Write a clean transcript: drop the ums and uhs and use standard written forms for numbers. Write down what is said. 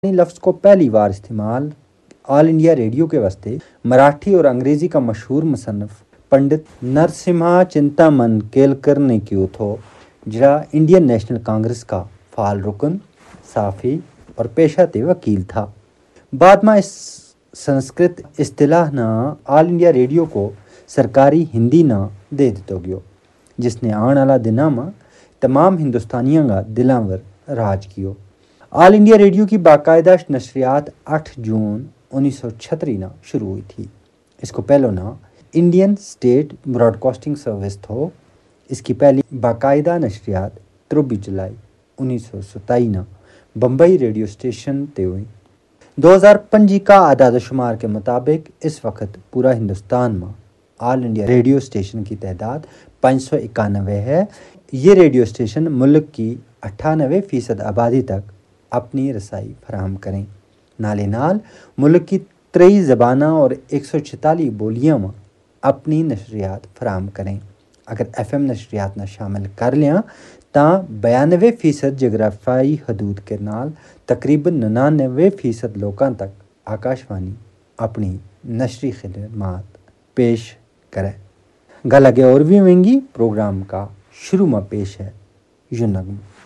लफ्ज़ को पहली बार इस्तेमाल ऑल इंडिया रेडियो के वास्ते मराठी और अंग्रेज़ी का मशहूर मुसन्निफ पंडित नरसिम्हा चिंतामन केलकर ने किया था, जरा इंडियन नेशनल कांग्रेस का फाल रुकन, साफ़ी और पेशाते वकील था। बाद में इस संस्कृत इस्तिलाह ना ऑल इंडिया रेडियो को सरकारी हिंदी ना दे दितो गयो, जिसने आने वाला दिना में तमाम हिंदुस्तानियों का दिलों पर राज कियो। ऑल इंडिया रेडियो की बाकायदा नशरियात 8 जून 1936 ना शुरू हुई थी। इसको पहले ना इंडियन स्टेट ब्रॉडकास्टिंग सर्विस थो। इसकी पहली बाकायदा नशरियात 23 जुलाई 1927 ना बम्बई रेडियो स्टेशन ते हुई। 2005 का आदाद शुमार के मुताबिक इस वक्त पूरा हिंदुस्तान में ऑल इंडिया रेडियो स्टेशन की तादाद 591 है। ये रेडियो स्टेशन मुल्क की 98% आबादी तक अपनी रसाई फराहम करें। नाले नाल मुल्क की 23 ज़बाना और 146 बोलियों में अपनी नशरियात फराहम करें। अगर FM नशरियात ना शामिल कर लिया तो 92% जगराफाई हदूद के नाल तकरीबन 99% लोगों तक आकाशवाणी अपनी नशरी खिदमात पेश करे। गल आगे और भी होंगी। प्रोग्राम का शुरू में पेश है यूं नगम।